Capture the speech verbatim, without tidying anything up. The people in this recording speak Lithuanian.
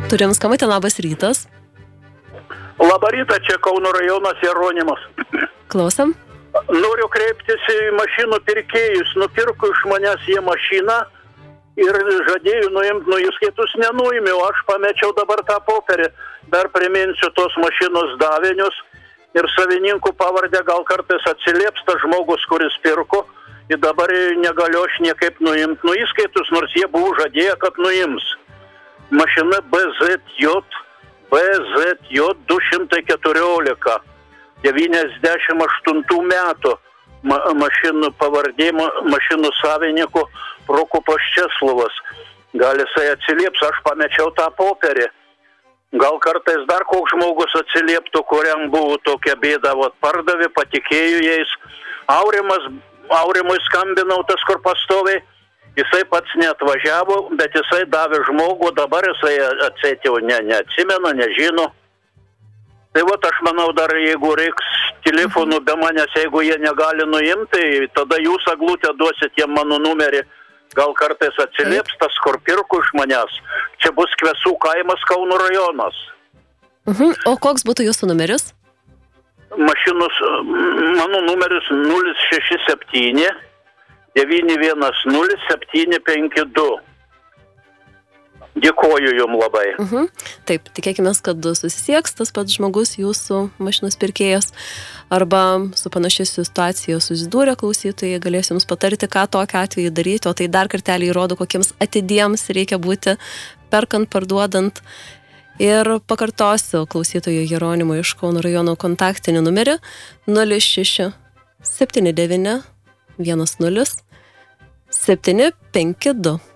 Turim skambutį, labas rytas. Labą rytą, čia Kauno rajonas Jeronimas. Klausom. Noriu kreiptis į mašinų pirkėjus. Nupirko iš manęs jie mašiną ir žadėjau nuimti, nu jūs kitus nenuimiau. Aš pamečiau dabar tą poperį. Dar priminsiu tos mašinos davinius ir savininkų pavardę gal kartais atsilieps tas žmogus, kuris pirko. Ir dabar negaliu aš niekaip nuimti. Nu įskaitus, nors jie buvo žadėję, kad nuims. Mašina B Z J, B Z J du šimtai keturiolika, devyniasdešimt aštuntų metų ma mašinų pavardė, ma mašinų savininko Prokopas Česlovas. Gal jisai atsilieps, aš pamečiau tą poperį. Gal kartais dar koks žmogus atsilieptų, kuriam buvo tokia bėda, vat pardavė, patikėjo jais. Aurimas, Aurimui skambinau, tas kur pastoviai, jisai pats neatvažiavo, bet jisai davė žmogų, dabar jisai atseit jau ne, neatsimena, nežino. Tai vat aš manau dar, jeigu reiks telefonų be manęs, jeigu jie negali nuimti, tai tada jūs, Aglutė, duosit jiem mano numerį. Gal kartais atsilieps tas, kur pirko iš manęs. Čia bus Kvesų kaimas, Kauno rajonas. Mhm. O koks būtų jūsų numeris? Mašinos, mano numeris nulis šeši septyni devyni vienas nulis septyni penki du. Dėkoju jum labai. Mhm. Taip, tikėkime, kad susisieks tas pats žmogus, jūsų mašinos pirkėjas, arba su panašia situacija susidūrė klausytojai, galės jums patarti, ką tokiu atveju daryti, o tai dar kartelį įrodo, kokiems atidiems reikia būti perkant, parduodant. Ir pakartosiu klausytojų Jeronimo iš Kauno rajono kontaktinį numerį nulis šeši septyni devyni vienas nulis septyni penki du.